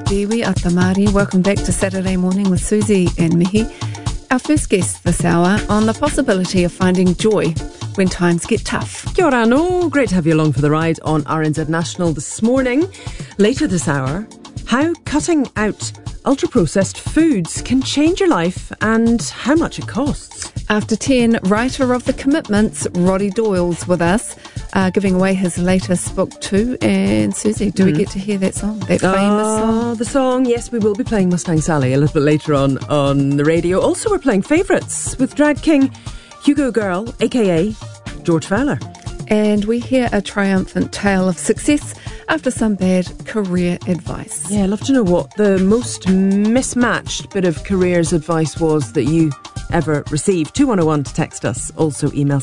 Iwi Atamari. Welcome back to Saturday Morning with Susie and Mihi. Our first guest this hour on the possibility of finding joy when times get tough. Kia ora no. Great to have you along for the ride on RNZ National this morning. Later this hour, how cutting out ultra-processed foods can change your life and how much it costs. After 10, writer of The Commitments, Roddy Doyle's with us, giving away his latest book too. And Susie, do we get to hear that song, that famous song? The song, yes, we will be playing Mustang Sally a little bit later on the radio. Also, we're playing favourites with drag king Hugo Girl, a.k.a. George Fowler. And we hear a triumphant tale of success after some bad career advice. Yeah, I'd love to know what the most mismatched bit of careers advice was that you ever received. 2101 to text us. Also email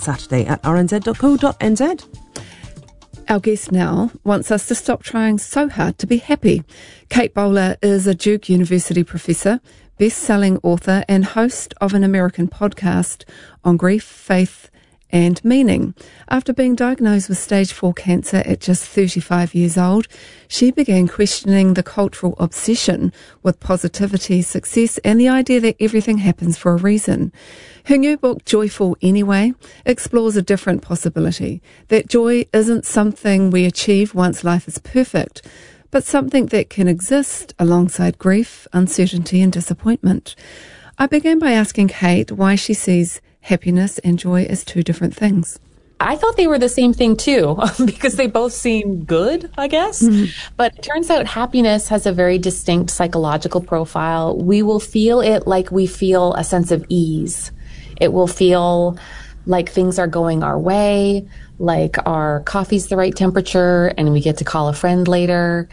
saturday@rnz.co.nz. Our guest now wants us to stop trying so hard to be happy. Kate Bowler is a Duke University professor, best-selling author and host of an American podcast on grief, faith and meaning. After being diagnosed with stage 4 cancer at just 35 years old, she began questioning the cultural obsession with positivity, success, and the idea that everything happens for a reason. Her new book, Joyful Anyway, explores a different possibility, that joy isn't something we achieve once life is perfect, but something that can exist alongside grief, uncertainty, and disappointment. I began by asking Kate why she sees happiness and joy as two different things. I thought they were the same thing too, because they both seem good, I guess. Mm-hmm. But it turns out happiness has a very distinct psychological profile. We will feel it like we feel a sense of ease. It will feel like things are going our way, like our coffee's the right temperature and we get to call a friend later.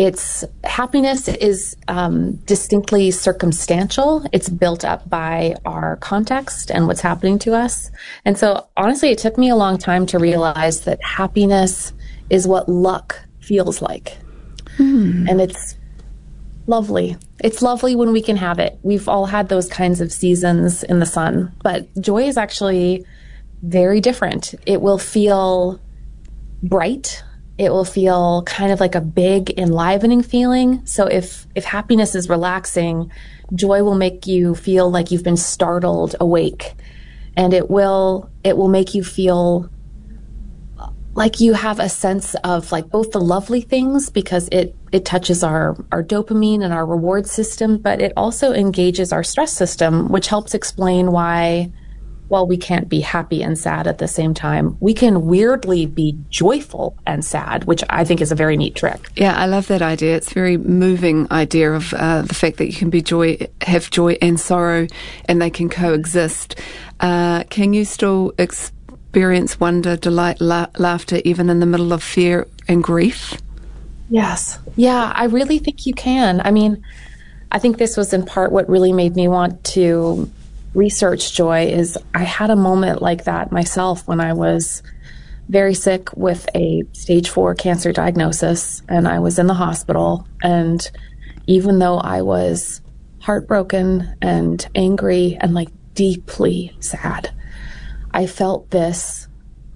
Happiness is distinctly circumstantial. It's built up by our context and what's happening to us. And so honestly, it took me a long time to realize that happiness is what luck feels like. And it's lovely. It's lovely when we can have it. We've all had those kinds of seasons in the sun, but joy is actually very different. It will feel bright. It will feel kind of like a big enlivening feeling. So if happiness is relaxing, joy will make you feel like you've been startled awake. And it will make you feel like you have a sense of like both the lovely things because it touches our dopamine and our reward system, but it also engages our stress system, which helps explain why, while we can't be happy and sad at the same time, we can weirdly be joyful and sad, which I think is a very neat trick. Yeah, I love that idea. It's a very moving idea of the fact that you can have joy and sorrow, and they can coexist. Can you still experience wonder, delight, laughter, even in the middle of fear and grief? Yes. Yeah, I really think you can. I mean, I think this was in part what really made me want to research joy. Is I had a moment like that myself when I was very sick with a stage 4 cancer diagnosis, and I was in the hospital. And even though I was heartbroken and angry and like deeply sad, I felt this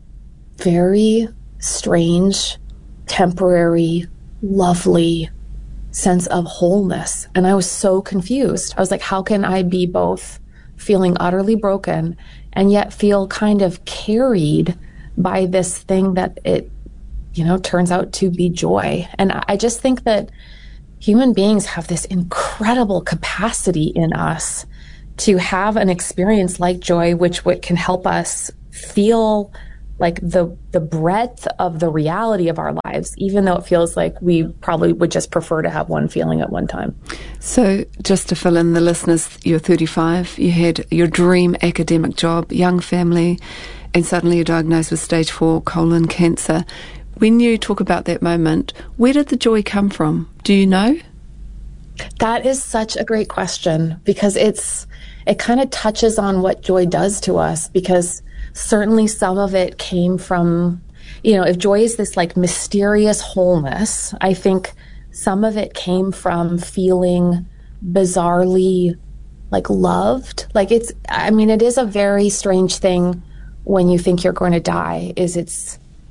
very strange, temporary, lovely sense of wholeness. And I was so confused. I was like, how can I be both feeling utterly broken and yet feel kind of carried by this thing that it, turns out to be joy? And I just think that human beings have this incredible capacity in us to have an experience like joy, which can help us feel like the breadth of the reality of our lives, even though it feels like we probably would just prefer to have one feeling at one time. So just to fill in the listeners, you're 35, you had your dream academic job, young family, and suddenly you're diagnosed with stage 4 colon cancer. When you talk about that moment, where did the joy come from? Do you know? That is such a great question, because it kind of touches on what joy does to us, because certainly some of it came from, if joy is this like mysterious wholeness, I think some of it came from feeling bizarrely like loved. Like it is a very strange thing when you think you're going to die, is it's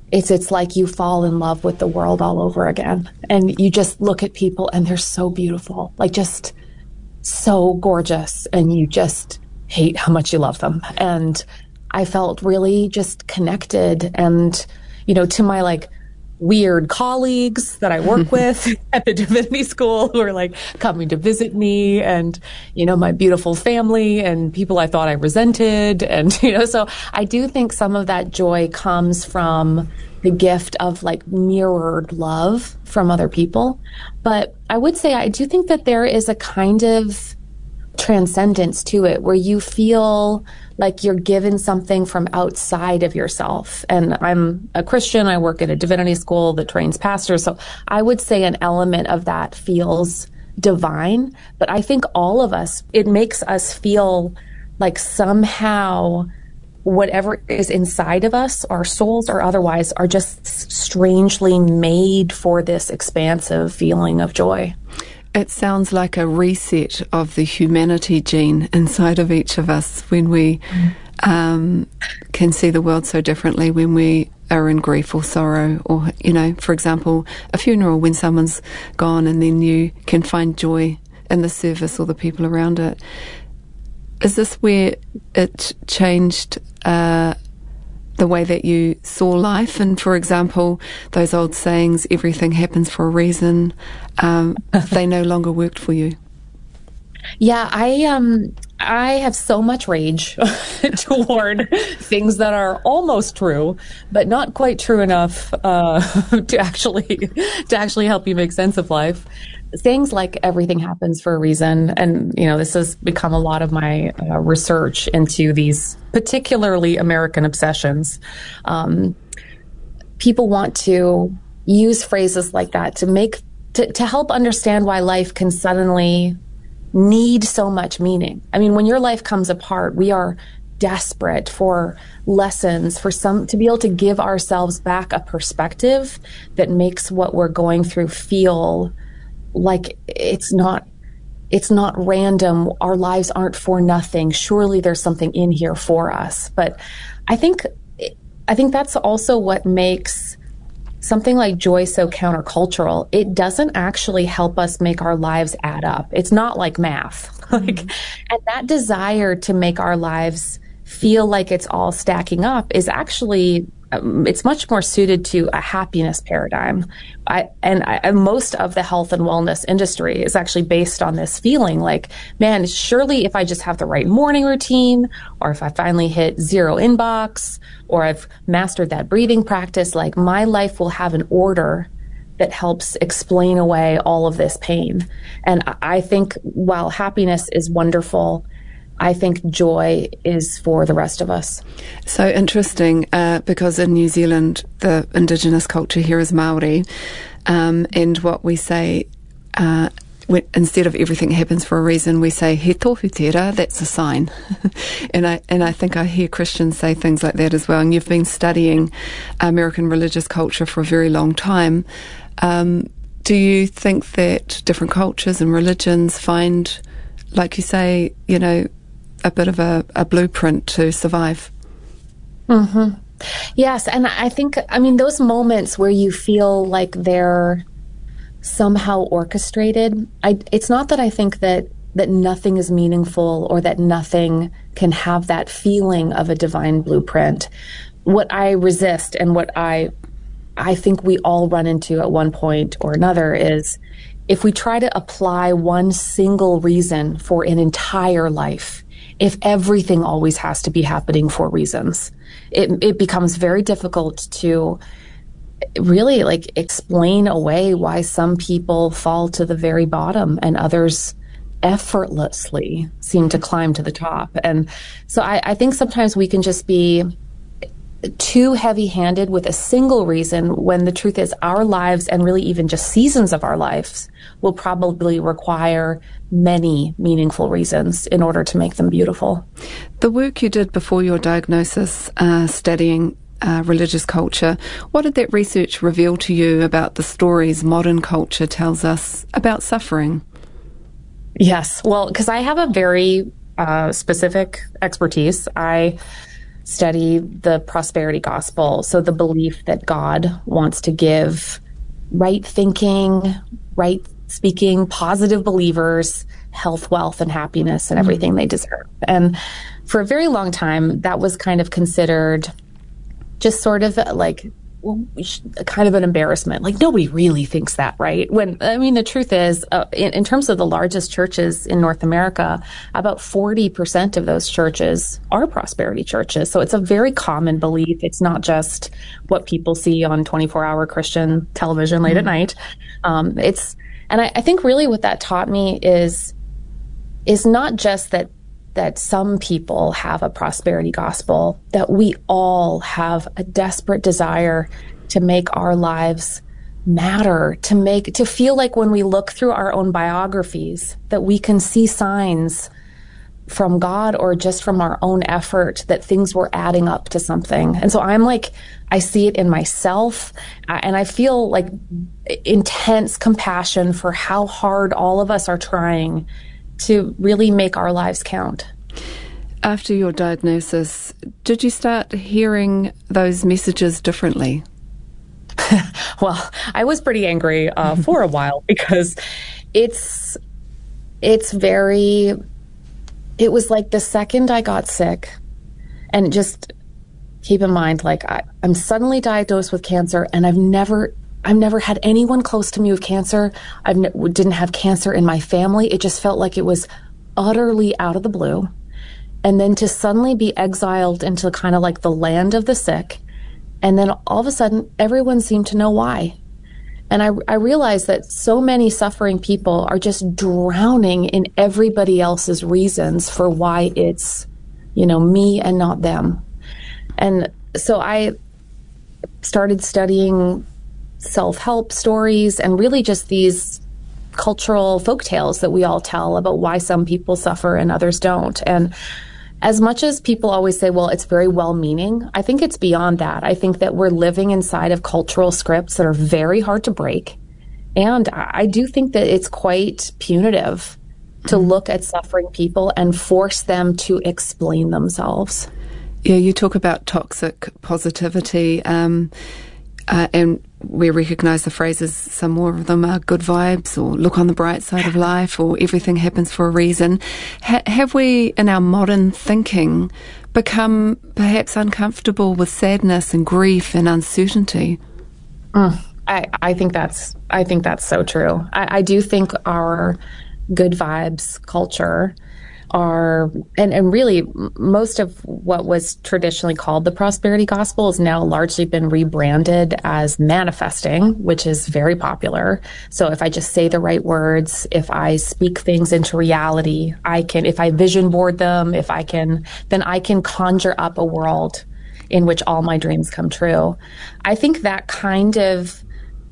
it's like you fall in love with the world all over again. And you just look at people and they're so beautiful, like just so gorgeous. And you just hate how much you love them. And I felt really just connected and, to my like weird colleagues that I work with at the divinity school who are like coming to visit me and, my beautiful family and people I thought I resented. And, so I do think some of that joy comes from the gift of like mirrored love from other people. But I would say I do think that there is a kind of transcendence to it where you feel like you're given something from outside of yourself. And I'm a Christian. I work at a divinity school that trains pastors. So I would say an element of that feels divine. But I think all of us, it makes us feel like somehow whatever is inside of us, our souls or otherwise, are just strangely made for this expansive feeling of joy. It sounds like a reset of the humanity gene inside of each of us when we can see the world so differently when we are in grief or sorrow, or, for example, a funeral when someone's gone and then you can find joy in the service or the people around it. Is this where it changed the way that you saw life? And for example, those old sayings, everything happens for a reason, they no longer worked for you? Yeah, I have so much rage toward things that are almost true, but not quite true enough to actually help you make sense of life. Things like everything happens for a reason. And, this has become a lot of my research into these particularly American obsessions. People want to use phrases like that to help understand why life can suddenly need so much meaning. I mean, when your life comes apart, we are desperate for lessons, to be able to give ourselves back a perspective that makes what we're going through feel like it's not random. Our lives aren't for nothing. Surely there's something in here for us. But I think that's also what makes something like joy so countercultural. It doesn't actually help us make our lives add up. It's not like math. And that desire to make our lives feel like it's all stacking up is actually it's much more suited to a happiness paradigm. Most of the health and wellness industry is actually based on this feeling like, man, surely if I just have the right morning routine, or if I finally hit zero inbox, or I've mastered that breathing practice, like my life will have an order that helps explain away all of this pain. And I think while happiness is wonderful, I think joy is for the rest of us. So interesting, because in New Zealand, the indigenous culture here is Māori, and what we say, instead of everything happens for a reason, we say he tohu tera, that's a sign. and I think I hear Christians say things like that as well. And you've been studying American religious culture for a very long time. Do you think that different cultures and religions find, like you say, a bit of a blueprint to survive? Mm-hmm. Yes. And I think, those moments where you feel like they're somehow orchestrated, it's not that I think that nothing is meaningful or that nothing can have that feeling of a divine blueprint. What I resist and what I think we all run into at one point or another is if we try to apply one single reason for an entire life, if everything always has to be happening for reasons, it becomes very difficult to really explain away why some people fall to the very bottom and others effortlessly seem to climb to the top. And so I think sometimes we can just be too heavy-handed with a single reason when the truth is our lives, and really even just seasons of our lives, will probably require many meaningful reasons in order to make them beautiful. The work you did before your diagnosis, studying religious culture, what did that research reveal to you about the stories modern culture tells us about suffering? Yes, well, because I have a very specific expertise. study the prosperity gospel. So the belief that God wants to give right thinking, right speaking, positive believers health, wealth, and happiness and everything they deserve. And for a very long time, that was kind of considered just sort of like kind of an embarrassment. Like, nobody really thinks that, right? When, I mean, the truth is, in terms of the largest churches in North America, about 40% of those churches are prosperity churches. So it's a very common belief. It's not just what people see on 24-hour Christian television late at night. And I think really what that taught me is not just that some people have a prosperity gospel, that we all have a desperate desire to make our lives matter, to feel like when we look through our own biographies, that we can see signs from God or just from our own effort that things were adding up to something. And so I see it in myself, and I feel like intense compassion for how hard all of us are trying to really make our lives count. After your diagnosis, did you start hearing those messages differently? Well, I was pretty angry for a while, because it was like the second I got sick, and just keep in mind, like I'm suddenly diagnosed with cancer, and I've never had anyone close to me with cancer. I didn't have cancer in my family. It just felt like it was utterly out of the blue. And then to suddenly be exiled into kind of like the land of the sick. And then all of a sudden, everyone seemed to know why. And I realized that so many suffering people are just drowning in everybody else's reasons for why it's, me and not them. And so I started studying self-help stories and really just these cultural folktales that we all tell about why some people suffer and others don't. And as much as people always say, well, it's very well-meaning, I think it's beyond that. I think that we're living inside of cultural scripts that are very hard to break. And I do think that it's quite punitive to look at suffering people and force them to explain themselves. Yeah, you talk about toxic positivity, and we recognize the phrases, some more of them are good vibes, or look on the bright side of life, or everything happens for a reason. Have we, in our modern thinking, become perhaps uncomfortable with sadness and grief and uncertainty? I think that's so true. I do think our good vibes culture and really most of what was traditionally called the prosperity gospel has now largely been rebranded as manifesting, which is very popular. So if I just say the right words, if I speak things into reality, if I vision board them, then I can conjure up a world in which all my dreams come true. I think that kind of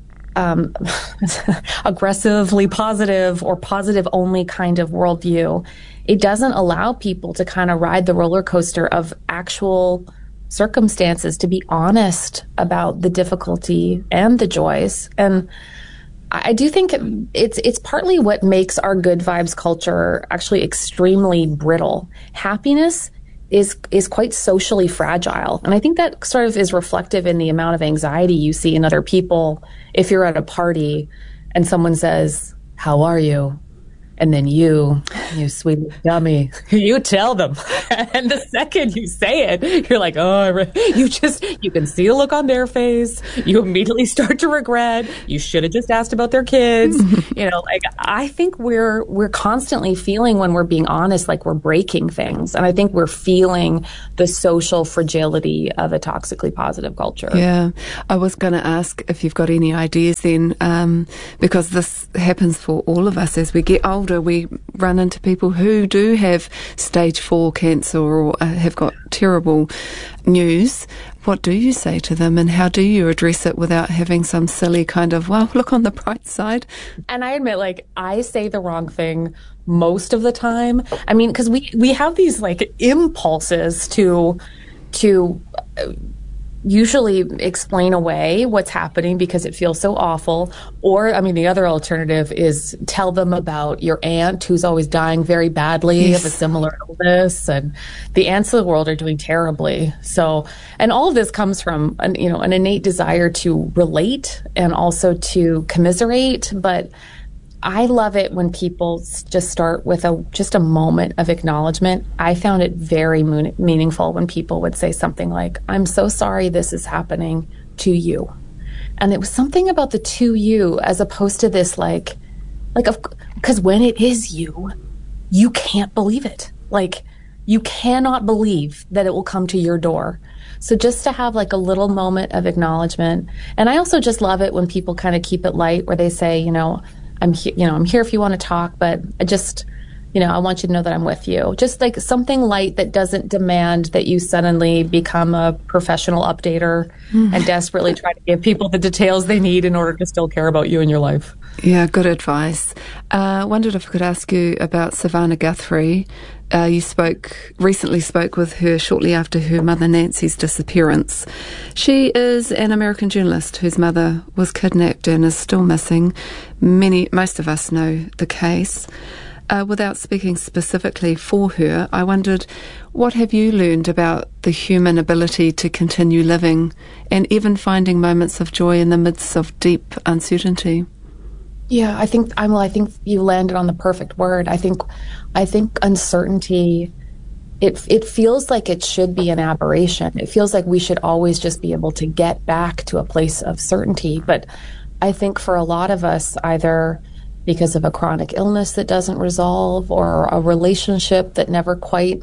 aggressively positive or positive only kind of worldview, it doesn't allow people to kind of ride the roller coaster of actual circumstances, to be honest about the difficulty and the joys. And I do think it's partly what makes our good vibes culture actually extremely brittle. Happiness is quite socially fragile. And I think that sort of is reflective in the amount of anxiety you see in other people. If you're at a party and someone says, "How are you?" And then you sweet dummy, you tell them. And the second you say it, you're like, you can see the look on their face. You immediately start to regret. You should have just asked about their kids. I think we're constantly feeling, when we're being honest, like we're breaking things. And I think we're feeling the social fragility of a toxically positive culture. Yeah. I was going to ask if you've got any ideas then, because this happens for all of us as we get older. We run into people who do have stage 4 cancer or have got terrible news. What do you say to them, and how do you address it without having some silly kind of, well, look on the bright side? And I admit, I say the wrong thing most of the time. I mean, because we have these impulses to usually explain away what's happening because it feels so awful. Or, I mean, the other alternative is tell them about your aunt who's always dying very badly of a similar illness. And the aunts of the world are doing terribly. So, and all of this comes from an innate desire to relate and also to commiserate. But I love it when people just start with just a moment of acknowledgement. I found it very meaningful when people would say something like, "I'm so sorry this is happening to you." And it was something about the "to you" as opposed to this because when it is you, you can't believe it. Like, you cannot believe that it will come to your door. So just to have like a little moment of acknowledgement. And I also just love it when people kind of keep it light, where they say, I'm here if you want to talk, but I want you to know that I'm with you. Just like something light that doesn't demand that you suddenly become a professional updater and desperately try to give people the details they need in order to still care about you and your life. Yeah, good advice. I wondered if I could ask you about Savannah Guthrie. You recently spoke with her shortly after her mother Nancy's disappearance. She is an American journalist whose mother was kidnapped and is still missing. Most of us know the case. Without speaking specifically for her, I wondered, what have you learned about the human ability to continue living and even finding moments of joy in the midst of deep uncertainty? Yeah, I think you landed on the perfect word. I think uncertainty, it feels like it should be an aberration. It feels like we should always just be able to get back to a place of certainty. But I think for a lot of us, either because of a chronic illness that doesn't resolve or a relationship that never quite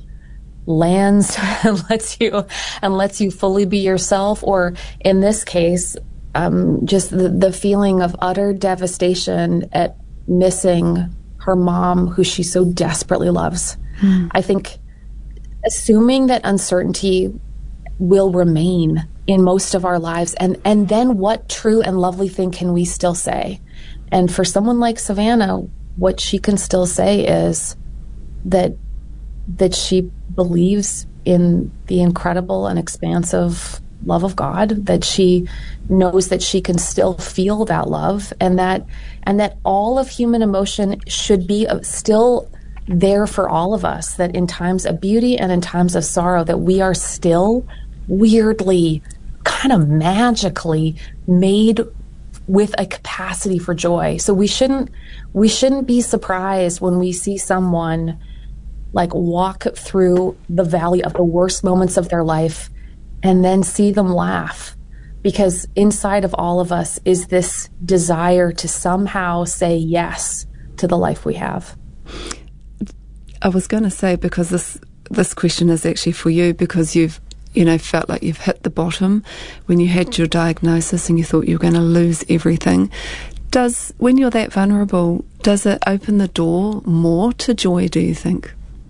lands and lets you fully be yourself, or in this case, just the feeling of utter devastation at missing her mom, who she so desperately loves. I think assuming that uncertainty will remain in most of our lives, and then what true and lovely thing can we still say? And for someone like Savannah, what she can still say is that she believes in the incredible and expansive love of God, that she knows that she can still feel that love, and that all of human emotion should be still there for all of us, that in times of beauty and in times of sorrow, that we are still weirdly, kind of magically made with a capacity for joy. So we shouldn't be surprised when we see someone like walk through the valley of the worst moments of their life and then see them laugh, because inside of all of us is this desire to somehow say yes to the life we have. I was going to say, because this question is actually for you, because you've felt like you've hit the bottom when you had your diagnosis and you thought you were going to lose everything. When you're that vulnerable, does it open the door more to joy, do you think?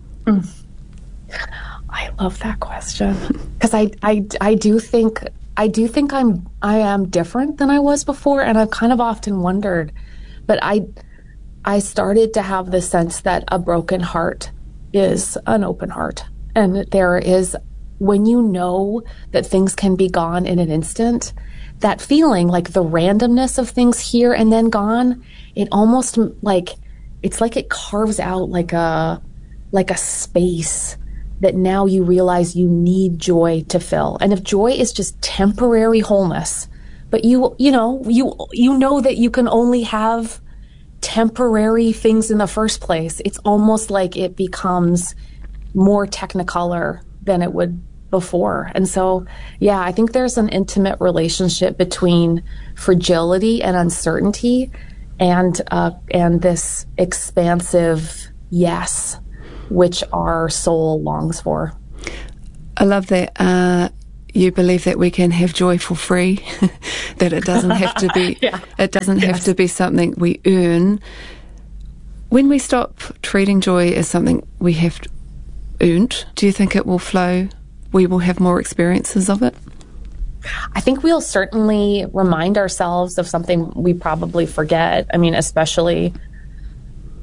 I love that question, because I do think I am different than I was before, and I've kind of often wondered, but I started to have the sense that a broken heart is an open heart, and there is, when you know that things can be gone in an instant, that feeling, like the randomness of things here and then gone, it almost it's like it carves out like a space that now you realize you need joy to fill. And if joy is just temporary wholeness, but you know that you can only have temporary things in the first place, it's almost like it becomes more technicolor than it would before. And so, yeah, I think there's an intimate relationship between fragility and uncertainty and this expansive yes, which our soul longs for. I love that. You believe that we can have joy for free, that it doesn't have to be, it doesn't have to be something we earn. When we stop treating joy as something we have earned, do you think it will flow? We will have more experiences of it? I think we'll certainly remind ourselves of something we probably forget. I mean, especially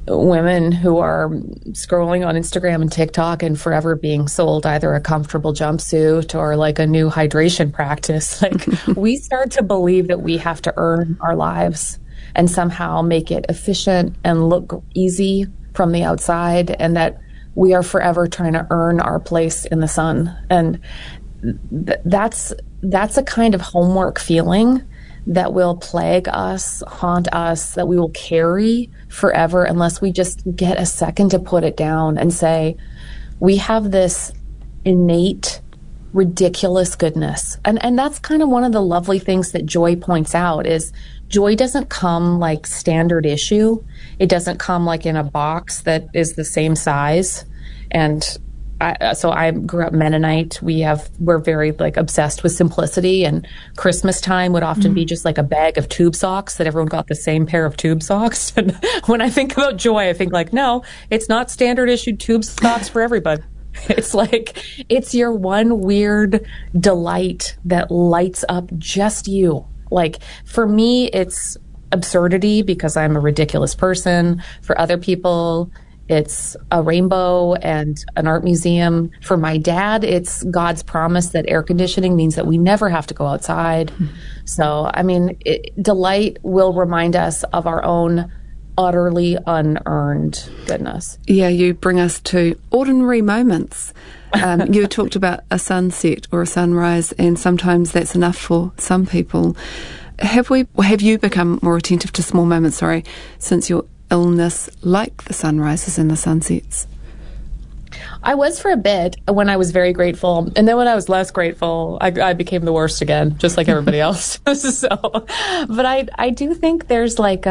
women who are scrolling on Instagram and TikTok and forever being sold either a comfortable jumpsuit or like a new hydration practice. Like we start to believe that we have to earn our lives and somehow make it efficient and look easy from the outside, and that we are forever trying to earn our place in the sun. And that's a kind of homework feeling that will plague us, haunt us, that we will carry forever unless we just get a second to put it down and say, we have this innate, ridiculous goodness. And that's kind of one of the lovely things that Joy points out is joy doesn't come like standard issue. It doesn't come like in a box that is the same size. And so I grew up Mennonite. We're very like obsessed with simplicity, and Christmas time would often be just like a bag of tube socks that everyone got the same pair of tube socks. And when I think about joy, I think like, no, it's not standard issued tube socks for everybody. It's like, it's your one weird delight that lights up just you. Like for me, it's absurdity because I'm a ridiculous person. For other people, it's a rainbow and an art museum. For my dad, it's God's promise that air conditioning means that we never have to go outside. So, I mean, delight will remind us of our own utterly unearned goodness. Yeah, you bring us to ordinary moments. You talked about a sunset or a sunrise, and sometimes that's enough for some people. Have you become more attentive to small moments, since your illness, like the sunrises and the sunsets? I was for a bit when I was very grateful. And then when I was less grateful, I became the worst again, just like everybody else. But I do think there is a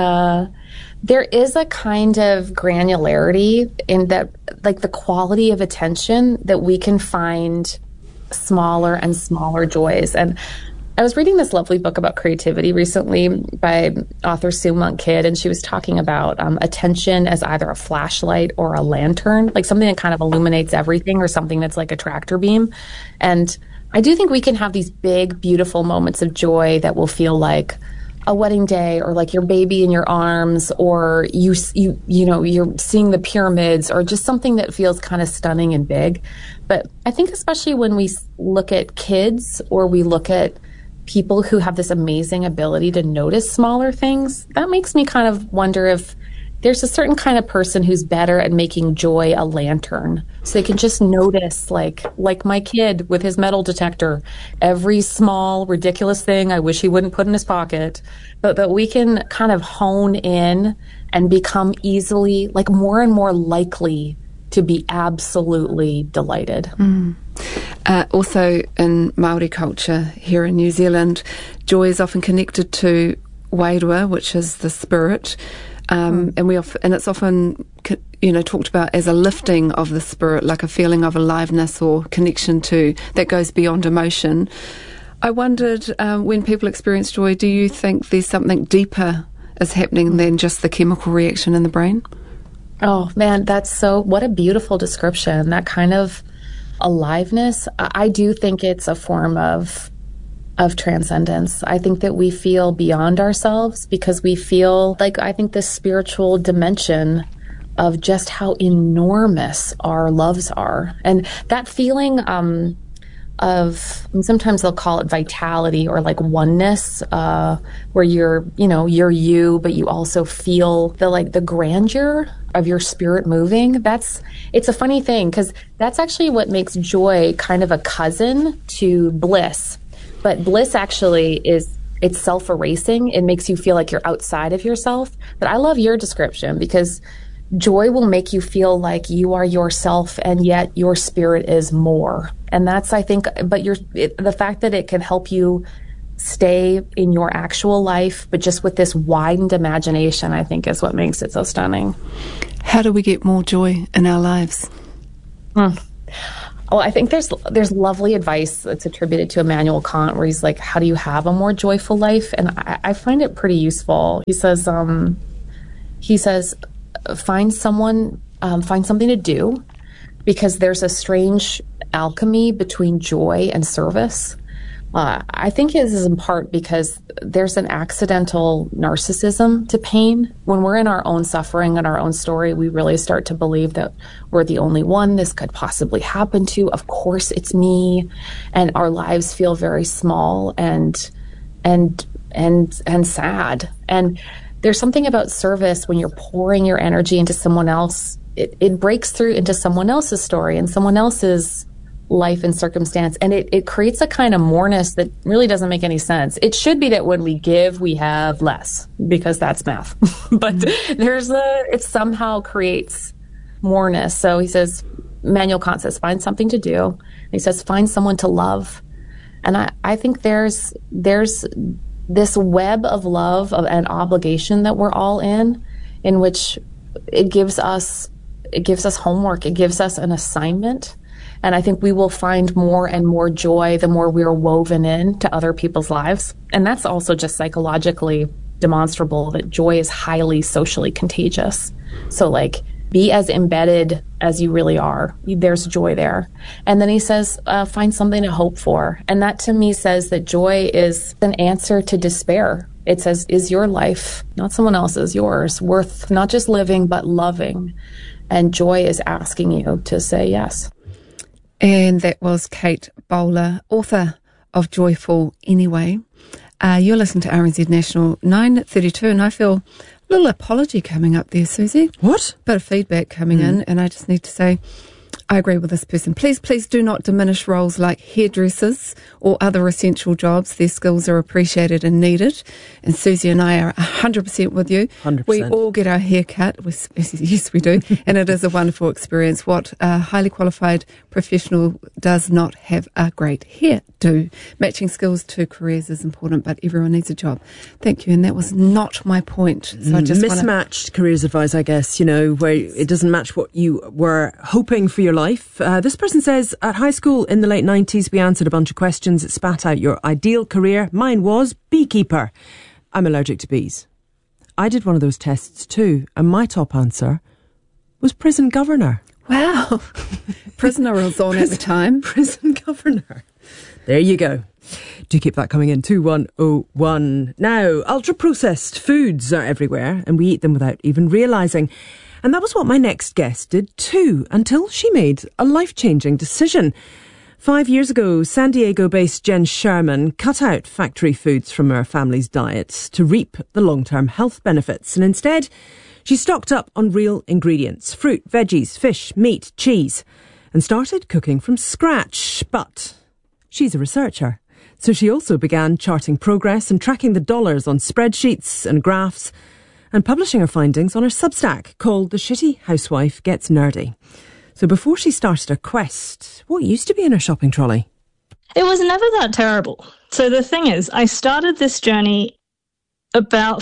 kind of granularity in that, like the quality of attention that we can find smaller and smaller joys. And I was reading this lovely book about creativity recently by author Sue Monk Kidd, and she was talking about attention as either a flashlight or a lantern, like something that kind of illuminates everything, or something that's like a tractor beam. And I do think we can have these big, beautiful moments of joy that will feel like a wedding day, or like your baby in your arms, or you're seeing the pyramids, or just something that feels kind of stunning and big. But I think especially when we look at kids, or we look at people who have this amazing ability to notice smaller things, that makes me kind of wonder if there's a certain kind of person who's better at making joy a lantern. So they can just notice, like my kid with his metal detector, every small, ridiculous thing I wish he wouldn't put in his pocket. But we can kind of hone in and become easily, like more and more likely to be absolutely delighted. Also in Māori culture here in New Zealand, joy is often connected to wairua, which is the spirit, and it's often talked about as a lifting of the spirit, like a feeling of aliveness or connection to that goes beyond emotion. I wondered, when people experience joy, do you think there's something deeper is happening than just the chemical reaction in the brain? Oh man, what a beautiful description. That kind of aliveness. I do think it's a form of transcendence. I think that we feel beyond ourselves because we feel like, I think, this spiritual dimension of just how enormous our loves are. And that feeling sometimes they'll call it vitality, or like oneness, where you're you, but you also feel the grandeur of your spirit moving. It's a funny thing, because that's actually what makes joy kind of a cousin to bliss. But bliss actually it's self-erasing. It makes you feel like you're outside of yourself. But I love your description, because joy will make you feel like you are yourself, and yet your spirit is more. And that's, I think, but the fact that it can help you stay in your actual life, but just with this widened imagination, I think is what makes it so stunning. How do we get more joy in our lives? Well, I think there's lovely advice that's attributed to Immanuel Kant, where he's like, how do you have a more joyful life? And I find it pretty useful. He says, find something to do, because there's a strange alchemy between joy and service. I think this is in part because there's an accidental narcissism to pain. When we're in our own suffering and our own story, we really start to believe that we're the only one this could possibly happen to. Of course, it's me. And our lives feel very small and sad. And there's something about service when you're pouring your energy into someone else. It breaks through into someone else's story and someone else's life and circumstance, and it creates a kind of moreness that really doesn't make any sense. It should be that when we give, we have less, because that's math. But it somehow creates moreness. So he says, Immanuel Kant says, find something to do. And he says, find someone to love. And I think there's this web of love and obligation that we're all in which it gives us homework. It gives us an assignment. And I think we will find more and more joy the more we are woven into other people's lives. And that's also just psychologically demonstrable that joy is highly socially contagious. So be as embedded as you really are. There's joy there. And then he says, find something to hope for. And that to me says that joy is an answer to despair. It says, is your life, not someone else's, yours, worth not just living, but loving? And joy is asking you to say yes. And that was Kate Bowler, author of Joyful Anyway. You're listening to RNZ National 9:32, and I feel a little apology coming up there, Susie. What? Bit of feedback coming in, and I just need to say, I agree with this person. Please do not diminish roles like hairdressers or other essential jobs. Their skills are appreciated and needed. And Susie and I are 100% with you. 100%. We all get our hair cut. Yes, we do. And it is a wonderful experience. What a highly qualified professional does not have a great hairdo. Matching skills to careers is important, but everyone needs a job. Thank you. And that was not my point. So I just mismatched careers advice, I guess, where it doesn't match what you were hoping for your life. This person says, at high school in the late 90s, we answered a bunch of questions that spat out your ideal career. Mine was beekeeper. I'm allergic to bees. I did one of those tests too, and my top answer was prison governor. Wow. Prisoner was on at the time. Prison governor. There you go. Do keep that coming in, 2101. Now, ultra-processed foods are everywhere, and we eat them without even realising. And that was what my next guest did too, until she made a life-changing decision. 5 years ago, San Diego-based Jen Sherman cut out factory foods from her family's diet to reap the long-term health benefits. And instead, she stocked up on real ingredients, fruit, veggies, fish, meat, cheese, and started cooking from scratch. But she's a researcher, so she also began charting progress and tracking the dollars on spreadsheets and graphs, and publishing her findings on her Substack called The Shitty Housewife Gets Nerdy. So before she started her quest, what used to be in her shopping trolley? It was never that terrible. So the thing is, I started this journey about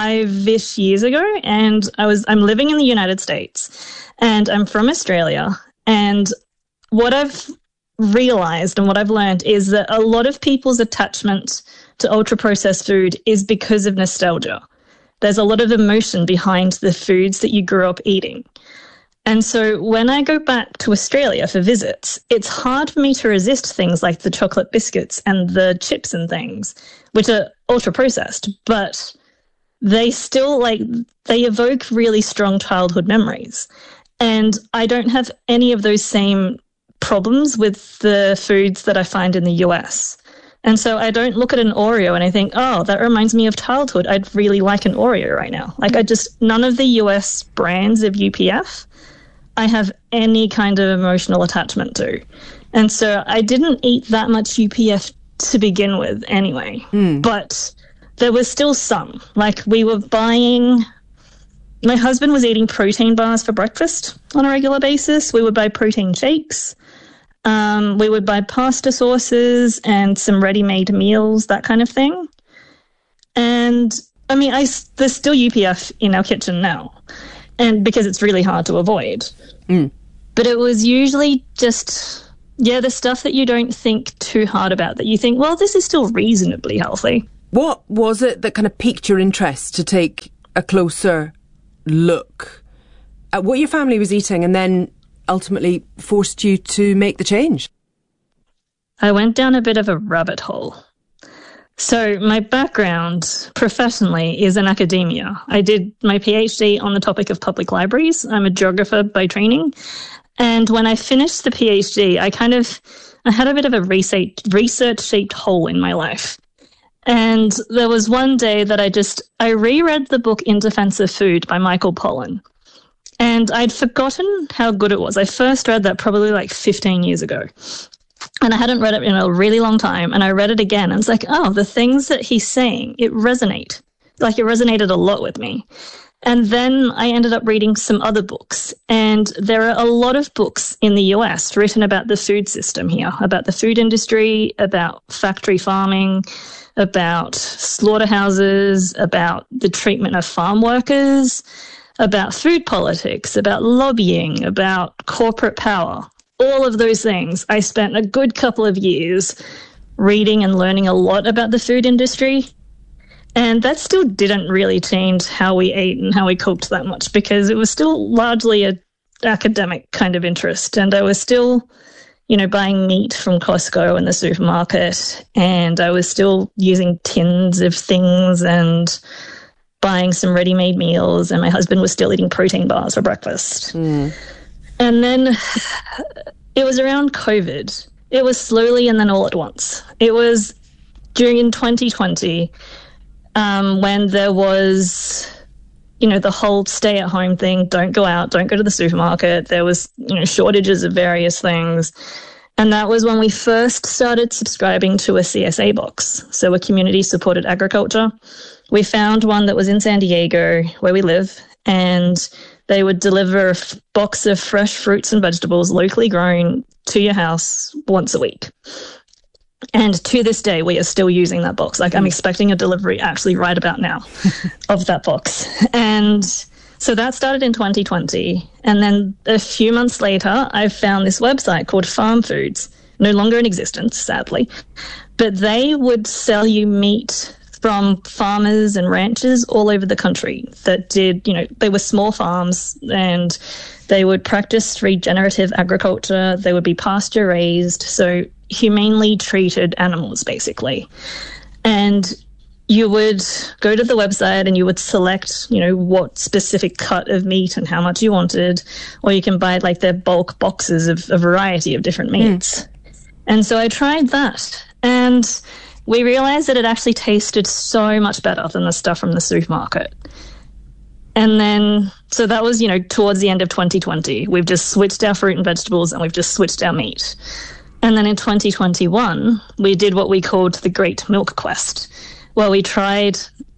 5-ish years ago, and I'm living in the United States, and I'm from Australia. And what I've realized and what I've learned is that a lot of people's attachment to ultra-processed food is because of nostalgia. There's a lot of emotion behind the foods that you grew up eating. And so when I go back to Australia for visits, it's hard for me to resist things like the chocolate biscuits and the chips and things, which are ultra-processed, but they still, they evoke really strong childhood memories. And I don't have any of those same problems with the foods that I find in the US. And so I don't look at an Oreo and I think, oh, that reminds me of childhood. I'd really like an Oreo right now. None of the US brands of UPF I have any kind of emotional attachment to. And so I didn't eat that much UPF to begin with anyway. But there was still some. We were buying... My husband was eating protein bars for breakfast on a regular basis. We would buy protein shakes. We would buy pasta sauces and some ready-made meals, that kind of thing. And, there's still UPF in our kitchen now, and because it's really hard to avoid. But it was usually just, the stuff that you don't think too hard about, that you think, well, this is still reasonably healthy. What was it that kind of piqued your interest to take a closer look at what your family was eating and then ultimately forced you to make the change? I went down a bit of a rabbit hole. So my background professionally is in academia. I did my PhD on the topic of public libraries. I'm a geographer by training. And when I finished the PhD, I had a bit of a research-shaped hole in my life. And there was one day that I reread the book In Defense of Food by Michael Pollan. And I'd forgotten how good it was. I first read that probably like 15 years ago. And I hadn't read it in a really long time. And I read it again. And it's like, oh, the things that he's saying, it resonated a lot with me. And then I ended up reading some other books. And there are a lot of books in the US written about the food system here, about the food industry, about factory farming, about slaughterhouses, about the treatment of farm workers, about food politics, about lobbying, about corporate power. All of those things. I spent a good couple of years reading and learning a lot about the food industry. And that still didn't really change how we ate and how we cooked that much, because it was still largely an academic kind of interest. And I was still, buying meat from Costco in the supermarket. And I was still using tins of things and buying some ready-made meals. And my husband was still eating protein bars for breakfast. Mm. And then it was around COVID. It was slowly and then all at once. It was during 2020 when there was, the whole stay-at-home thing, don't go out, don't go to the supermarket. There was, shortages of various things. And that was when we first started subscribing to a CSA box, so a community-supported agriculture. We found one that was in San Diego, where we live, and they would deliver a box of fresh fruits and vegetables, locally grown, to your house once a week. And to this day, we are still using that box. Like, I'm expecting a delivery actually right about now of that box. And so that started in 2020. And then a few months later, I found this website called Farm Foods, no longer in existence, sadly. But they would sell you meat from farmers and ranchers all over the country that did, they were small farms, and they would practice regenerative agriculture. They would be pasture raised, so humanely treated animals, basically. And you would go to the website and you would select, what specific cut of meat and how much you wanted, or you can buy like their bulk boxes of a variety of different meats. And so I tried that, and we realized that it actually tasted so much better than the stuff from the supermarket. And then, so that was, towards the end of 2020. We've just switched our fruit and vegetables, and we've just switched our meat. And then in 2021, we did what we called the Great Milk Quest, where we tried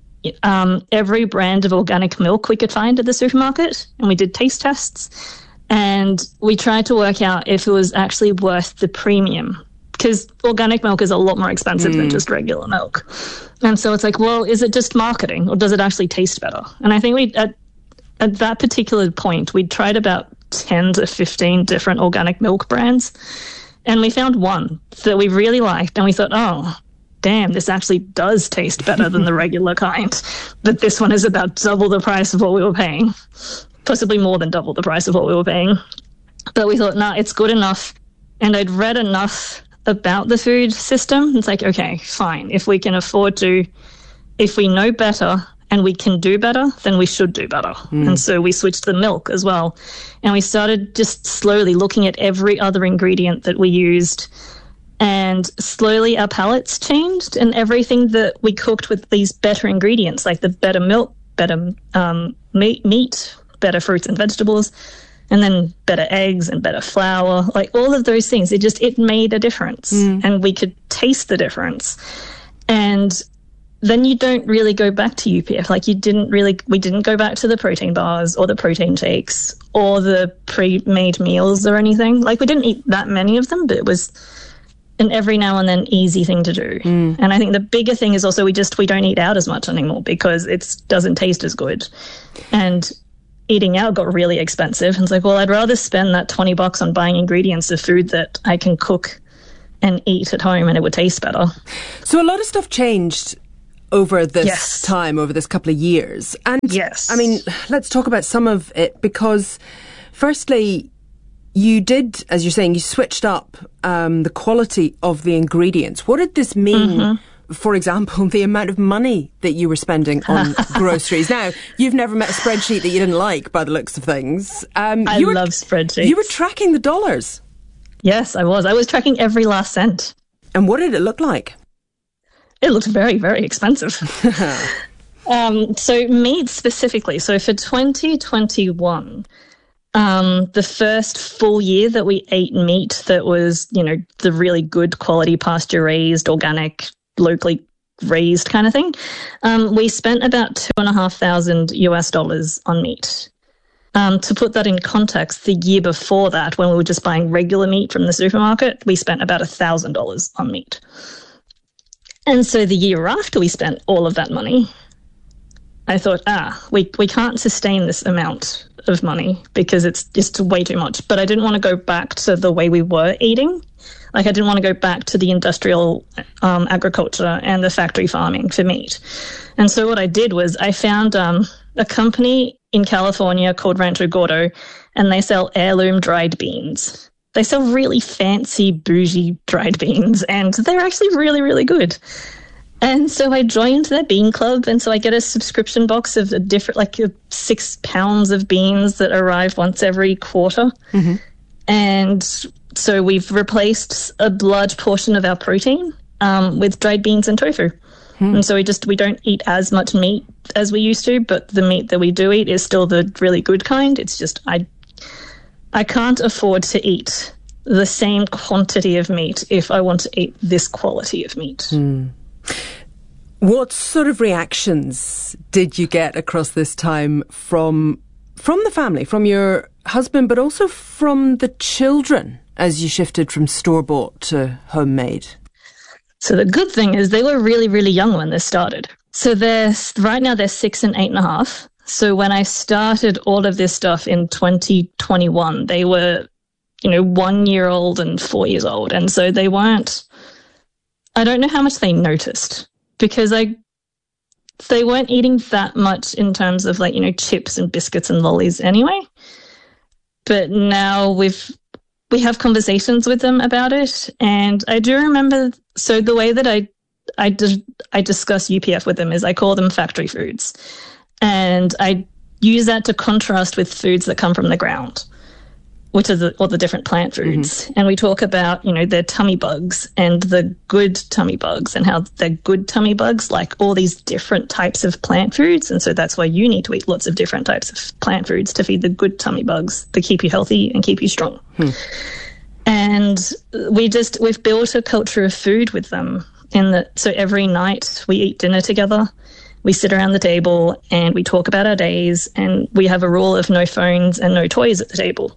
every brand of organic milk we could find at the supermarket, and we did taste tests. And we tried to work out if it was actually worth the premium, because organic milk is a lot more expensive than just regular milk. And so it's like, well, is it just marketing, or does it actually taste better? And I think at that particular point, we tried about 10 to 15 different organic milk brands, and we found one that we really liked, and we thought, oh, damn, this actually does taste better than the regular kind. But this one is about double the price of what we were paying, possibly more than double the price of what we were paying. But we thought, it's good enough. And I'd read enough about the food system. It's like, okay, fine. If we can afford to, if we know better and we can do better, then we should do better. And so we switched the milk as well. And we started just slowly looking at every other ingredient that we used. And slowly our palates changed, and everything that we cooked with these better ingredients, like the better milk, better meat, better fruits and vegetables, and then better eggs and better flour, like all of those things, it made a difference, and we could taste the difference. And then you don't really go back to UPF. Like we didn't go back to the protein bars or the protein shakes or the pre-made meals or anything. Like we didn't eat that many of them, but it was an every now and then easy thing to do. And I think the bigger thing is also we don't eat out as much anymore because it doesn't taste as good. And eating out got really expensive. And it's like, well, I'd rather spend that $20 on buying ingredients of food that I can cook and eat at home and it would taste better. So a lot of stuff changed over this time, over this couple of years. And I mean, let's talk about some of it, because firstly, you did, as you're saying, you switched up the quality of the ingredients. What did this mean, for example, the amount of money that you were spending on groceries? Now, you've never met a spreadsheet that you didn't like by the looks of things. I love spreadsheets. You were tracking the dollars. Yes, I was. I was tracking every last cent. And what did it look like? It looked very, very expensive. So meat specifically. So for 2021, the first full year that we ate meat that was, the really good quality pasture-raised, organic, locally raised kind of thing, we spent about $2,500 on meat. To put that in context, the year before that, when we were just buying regular meat from the supermarket, we spent about $1,000 on meat. And so the year after we spent all of that money, I thought, we can't sustain this amount of money because it's just way too much. But I didn't want to go back to the way we were eating. Like, I didn't want to go back to the industrial agriculture and the factory farming for meat. And so what I did was I found a company in California called Rancho Gordo, and they sell heirloom dried beans. They sell really fancy, bougie dried beans, and they're actually really, really good. And so I joined their bean club, and so I get a subscription box of 6 pounds of beans that arrive once every quarter. Mm-hmm. And so we've replaced a large portion of our protein with dried beans and tofu. And so we don't eat as much meat as we used to, but the meat that we do eat is still the really good kind. It's just I can't afford to eat the same quantity of meat if I want to eat this quality of meat. What sort of reactions did you get across this time from the family, from your husband, but also from the children as you shifted from store-bought to homemade? So the good thing is they were really, really young when this started. So right now they're 6 and 8.5. So when I started all of this stuff in 2021, they were, 1 year old and 4 years old. And so they weren't, I don't know how much they noticed because they weren't eating that much in terms of chips and biscuits and lollies anyway. But now we have conversations with them about it. And I do remember, so the way that I discuss UPF with them is I call them factory foods. And I use that to contrast with foods that come from the ground, which are all the different plant foods. Mm-hmm. And we talk about, their tummy bugs and the good tummy bugs and how they're good tummy bugs like all these different types of plant foods. And so that's why you need to eat lots of different types of plant foods to feed the good tummy bugs that keep you healthy and keep you strong. And we've built a culture of food with them so every night we eat dinner together. We sit around the table and we talk about our days, and we have a rule of no phones and no toys at the table.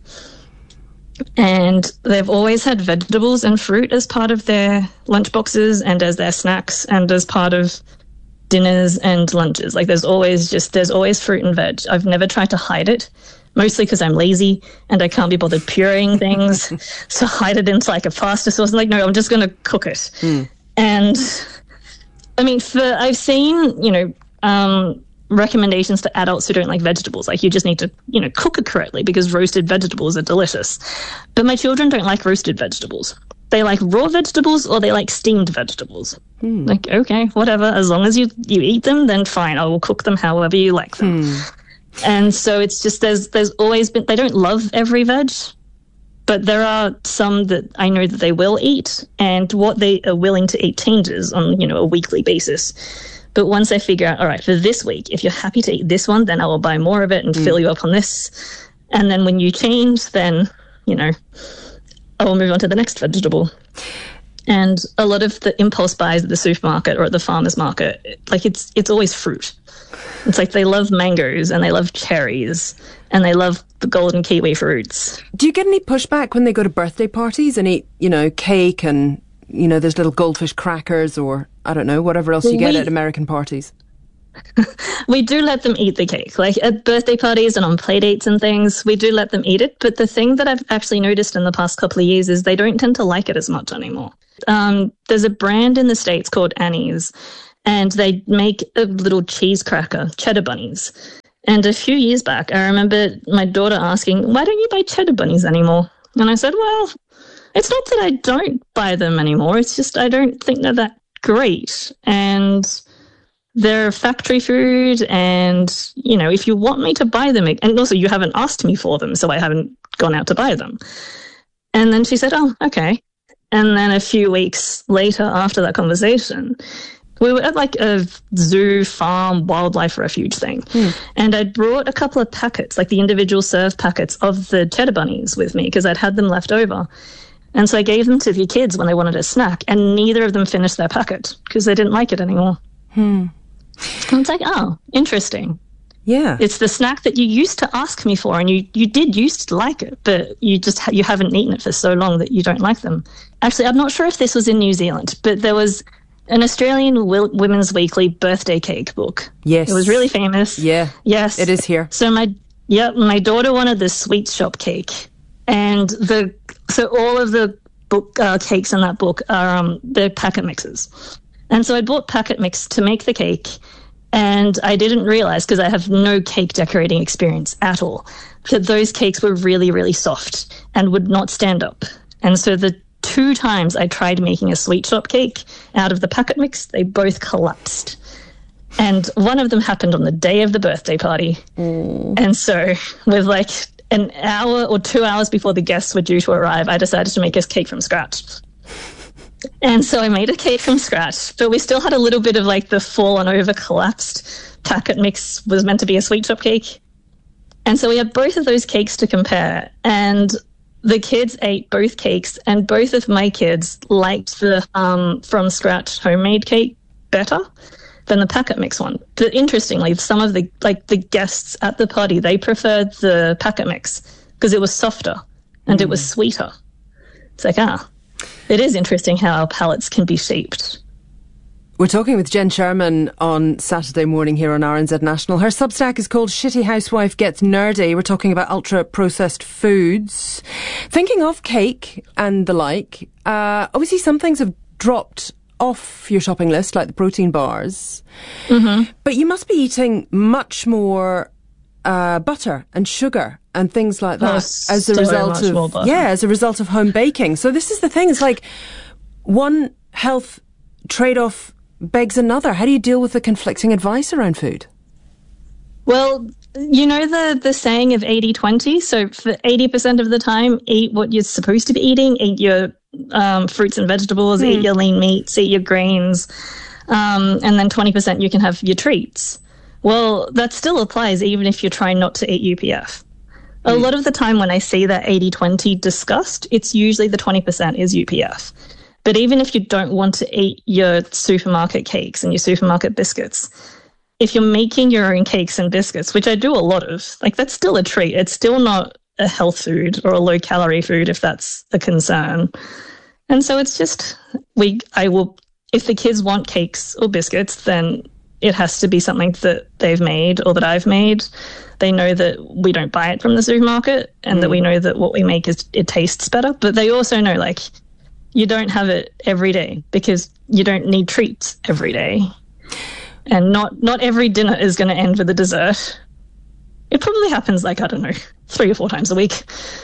And they've always had vegetables and fruit as part of their lunch boxes and as their snacks and as part of dinners and lunches. Like there's always fruit and veg. I've never tried to hide it, mostly because I'm lazy and I can't be bothered pureeing things. So hide it into a pasta sauce. No, I'm just going to cook it. And I mean, I've seen, recommendations to adults who don't like vegetables. You just need to, cook it correctly because roasted vegetables are delicious. But my children don't like roasted vegetables. They like raw vegetables or they like steamed vegetables. Okay, whatever. As long as you eat them, then fine. I will cook them however you like them. And so it's just there's always been, they don't love every veg, but there are some that I know that they will eat, and what they are willing to eat changes on, a weekly basis. But once I figure out, all right, for this week, if you're happy to eat this one, then I will buy more of it and fill you up on this. And then when you change, then, I will move on to the next vegetable. And a lot of the impulse buys at the supermarket or at the farmer's market, it's always fruit. It's they love mangoes and they love cherries and they love the golden kiwi fruits. Do you get any pushback when they go to birthday parties and eat, cake and, there's little goldfish crackers or, I don't know, whatever else you get at American parties? We do let them eat the cake. At birthday parties and on play dates and things, we do let them eat it. But the thing that I've actually noticed in the past couple of years is they don't tend to like it as much anymore. There's a brand in the States called Annie's, and they make a little cheese cracker, cheddar bunnies. And a few years back, I remember my daughter asking, why don't you buy cheddar bunnies anymore? And I said, well, it's not that I don't buy them anymore. It's just I don't think they're that great. And they're factory food. And, if you want me to buy them, and also you haven't asked me for them, so I haven't gone out to buy them. And then she said, oh, okay. And then a few weeks later, after that conversation, we were at like a zoo, farm, wildlife refuge thing. And I'd brought a couple of packets, like the individual serve packets of the cheddar bunnies with me because I'd had them left over. And so I gave them to the kids when they wanted a snack, and neither of them finished their packet because they didn't like it anymore. And it's like, oh, interesting. Yeah. It's the snack that you used to ask me for, and you did used to like it, but you just you haven't eaten it for so long that you don't like them. Actually, I'm not sure if this was in New Zealand, but there was an Australian Women's Weekly birthday cake book. Yes. It was really famous. Yeah. Yes. It is here. So my daughter wanted the sweet shop cake, and so all of the book cakes in that book are they're packet mixes. And so I bought packet mix to make the cake. And I didn't realize, because I have no cake decorating experience at all, that those cakes were really, really soft and would not stand up. And so the 2 times I tried making a sweet shop cake out of the packet mix, they both collapsed. And one of them happened on the day of the birthday party. And so with like an hour or 2 hours before the guests were due to arrive, I decided to make a cake from scratch. And so I made a cake from scratch, but we still had a little bit of like the fallen over collapsed packet mix was meant to be a sweet shop cake. And so we had both of those cakes to compare, and the kids ate both cakes, and both of my kids liked the from scratch homemade cake better than the packet mix one. But interestingly, some of the guests at the party, they preferred the packet mix because it was softer and it was sweeter. It's like, it is interesting how our palates can be shaped. We're talking with Jen Sherman on Saturday morning here on RNZ National. Her Substack is called Shitty Housewife Gets Nerdy. We're talking about ultra-processed foods. Thinking of cake and the like, obviously some things have dropped off your shopping list, like the protein bars. But you must be eating much more butter and sugar and things like that as a result of home baking. So this is the thing. It's like one health trade-off begs another. How do you deal with the conflicting advice around food? Well, you know the saying of 80-20? So for 80% of the time, eat what you're supposed to be eating. Eat your fruits and vegetables, eat your lean meats, eat your grains, and then 20% you can have your treats. Well, that still applies even if you're trying not to eat UPF. A lot of the time when I see that 80-20 discussed, it's usually the 20% is UPF. But even if you don't want to eat your supermarket cakes and your supermarket biscuits, if you're making your own cakes and biscuits, which I do a lot of, like that's still a treat. It's still not a health food or a low-calorie food if that's a concern. And so it's just, if the kids want cakes or biscuits, then it has to be something that they've made or that I've made. They know that we don't buy it from the supermarket and that we know that what we make it tastes better. But they also know, like, you don't have it every day because you don't need treats every day. And not every dinner is going to end with a dessert. It probably happens, 3 or 4 times a week.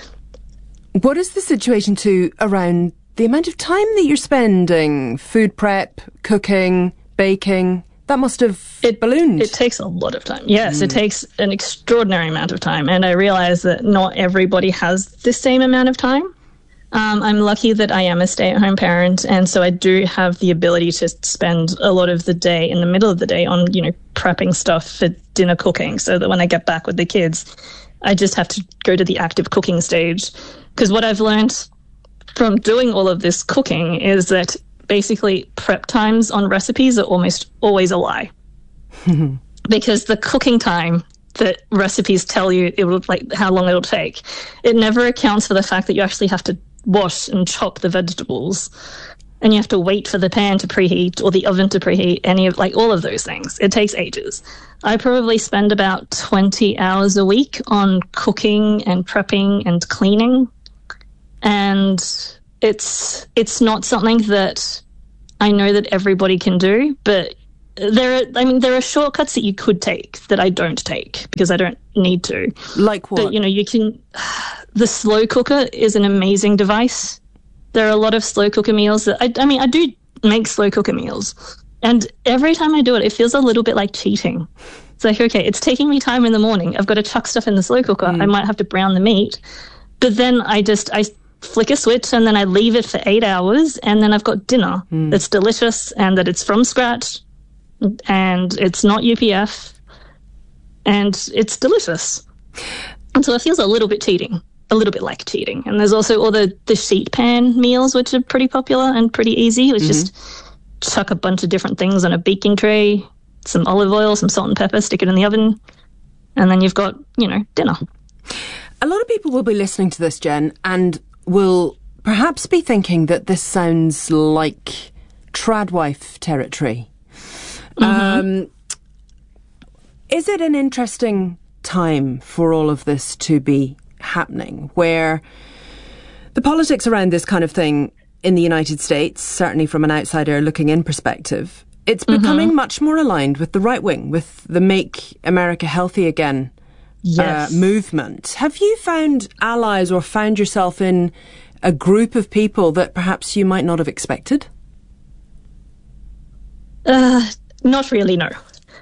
What is the situation around the amount of time that you're spending food prep, cooking, baking? That must have ballooned. It takes a lot of time. Yes, it takes an extraordinary amount of time. And I realize that not everybody has the same amount of time. I'm lucky that I am a stay-at-home parent, and so I do have the ability to spend a lot of the day in the middle of the day on, prepping stuff for dinner cooking, so that when I get back with the kids, I just have to go to the active cooking stage. Because what I've learned from doing all of this cooking is that basically prep times on recipes are almost always a lie. Because the cooking time that recipes tell you it will, how long it'll take, it never accounts for the fact that you actually have to wash and chop the vegetables, and you have to wait for the pan to preheat or the oven to preheat, all of those things. It takes ages. I probably spend about 20 hours a week on cooking and prepping and cleaning, and it's not something that I know that everybody can do, but there are shortcuts that you could take that I don't take because I don't need to. Like what? But, you can... the slow cooker is an amazing device. There are a lot of slow cooker meals that I do make slow cooker meals. And every time I do it, it feels a little bit like cheating. It's like, okay, it's taking me time in the morning. I've got to chuck stuff in the slow cooker. I might have to brown the meat. But then I flick a switch and then I leave it for 8 hours. And then I've got dinner that's delicious and that it's from scratch and it's not UPF and it's delicious. And so it feels a little bit cheating. A little bit like cheating. And there's also all the sheet pan meals, which are pretty popular and pretty easy. It's just chuck a bunch of different things on a baking tray, some olive oil, some salt and pepper, stick it in the oven, and then you've got, dinner. A lot of people will be listening to this, Jen, and will perhaps be thinking that this sounds like tradwife territory. Is it an interesting time for all of this to be happening, where the politics around this kind of thing in the United States, certainly from an outsider looking in perspective, it's becoming much more aligned with the right wing, with the Make America Healthy Again movement. Have you found allies or found yourself in a group of people that perhaps you might not have expected? Not really, no.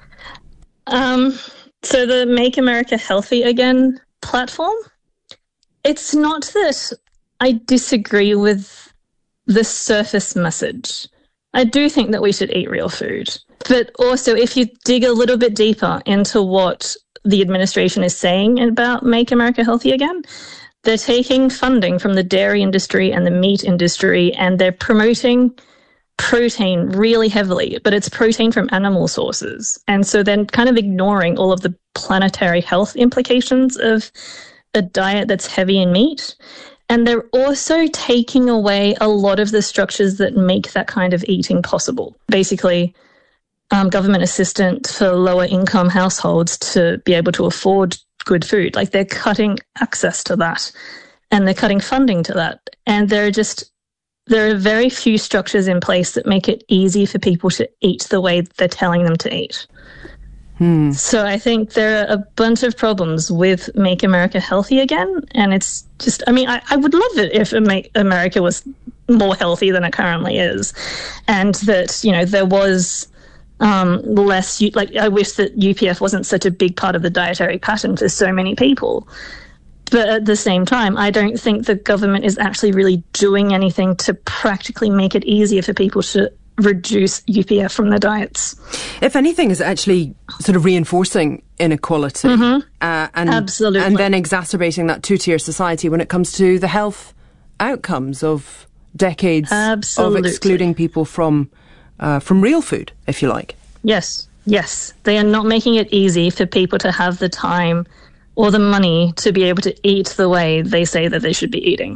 So the Make America Healthy Again platform, it's not that I disagree with the surface message. I do think that we should eat real food. But also, if you dig a little bit deeper into what the administration is saying about Make America Healthy Again, they're taking funding from the dairy industry and the meat industry, and they're promoting protein really heavily, but it's protein from animal sources. And so then kind of ignoring all of the planetary health implications of a diet that's heavy in meat. And they're also taking away a lot of the structures that make that kind of eating possible. Basically, government assistance for lower income households to be able to afford good food. Like, they're cutting access to that and they're cutting funding to that. And there are very few structures in place that make it easy for people to eat the way they're telling them to eat. So I think there are a bunch of problems with Make America Healthy Again. And it's just, I would love it if America was more healthy than it currently is. And that, there was less, I wish that UPF wasn't such a big part of the dietary pattern for so many people. But at the same time, I don't think the government is actually really doing anything to practically make it easier for people to reduce UPF from their diets. If anything, is actually sort of reinforcing inequality and Absolutely. And then exacerbating that two-tier society when it comes to the health outcomes of decades of excluding people from real food, if you like. Yes. They are not making it easy for people to have the time or the money to be able to eat the way they say that they should be eating.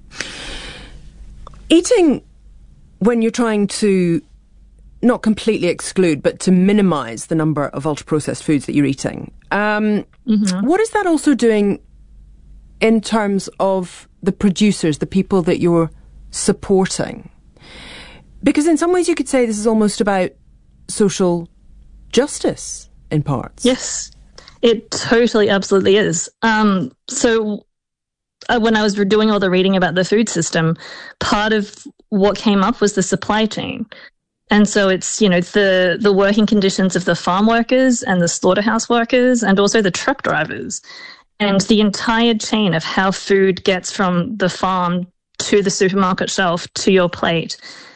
Eating, when you're trying to not completely exclude, but to minimise the number of ultra-processed foods that you're eating, what is that also doing in terms of the producers, the people that you're supporting? Because in some ways you could say this is almost about social justice in parts. Yes, it totally, absolutely is. So when I was doing all the reading about the food system, part of what came up was the supply chain. And so it's, the working conditions of the farm workers and the slaughterhouse workers and also the truck drivers and the entire chain of how food gets from the farm to the supermarket shelf to your plate.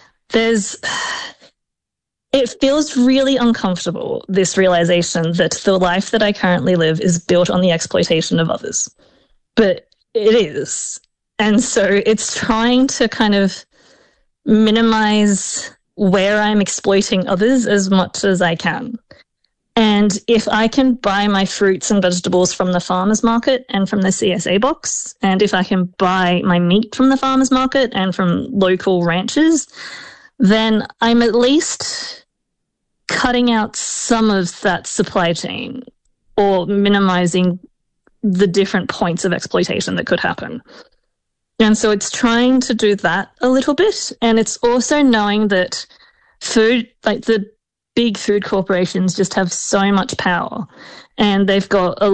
It feels really uncomfortable, this realization that the life that I currently live is built on the exploitation of others. But it is. And so it's trying to kind of minimize where I'm exploiting others as much as I can. And if I can buy my fruits and vegetables from the farmer's market and from the CSA box, and if I can buy my meat from the farmer's market and from local ranchers, then I'm at least cutting out some of that supply chain or minimizing the different points of exploitation that could happen. And so it's trying to do that a little bit. And it's also knowing that food, like the big food corporations, just have so much power and they've got a